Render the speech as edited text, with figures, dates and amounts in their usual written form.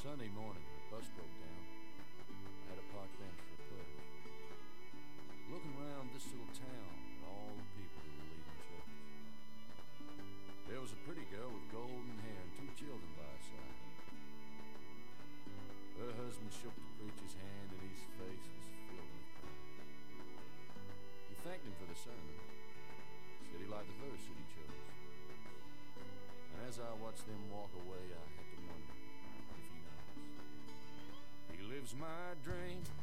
Sunday morning, the bus broke down. I had a park bench for a push. Looking around this little town at all the people who were leaving church. There was a pretty girl with golden hair and 2 children by her side. Her husband shook the preacher's hand and his face was filled with pride. He thanked him for the sermon. Said he liked the verse that he chose. And as I watched them walk away, I had to wonder if he knows. He lives my dream.